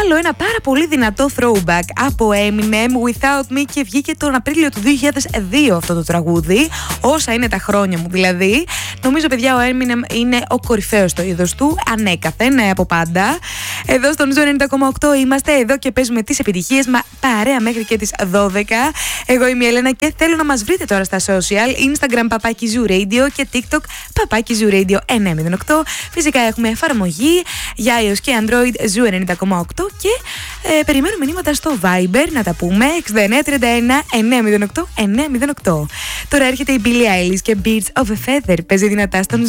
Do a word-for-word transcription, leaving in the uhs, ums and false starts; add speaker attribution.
Speaker 1: άλλο ένα πάρα πολύ δυνατό throwback από Eminem, Without Me, και βγήκε τον Απρίλιο του δύο χιλιάδες δύο αυτό το τραγούδι. Όσα είναι τα χρόνια μου δηλαδή. Νομίζω, παιδιά, ο Eminem είναι ο κορυφαίος στο είδος του, ανέκαθεν, από πάντα. Εδώ στον Ζου ενενήντα κόμμα οκτώ είμαστε, εδώ και παίζουμε τις επιτυχίες, μα παρέα μέχρι και τις δώδεκα. Εγώ είμαι η Ελένα και θέλω να μας βρείτε τώρα στα social, Instagram παπάκι Zoo Radio και TikTok παπάκι Zoo Radio εννιακόσια οκτώ. Φυσικά έχουμε εφαρμογή για iOS και Android Ζου ενενήντα κόμμα οκτώ και ε, περιμένουμε μηνύματα στο Viber να τα πούμε εξήντα εννέα τριάντα ένα εννιακόσια οκτώ εννιακόσια οκτώ. Τώρα έρχεται η Billie Eilish και Birds of a Feather, παίζει δυνατά στον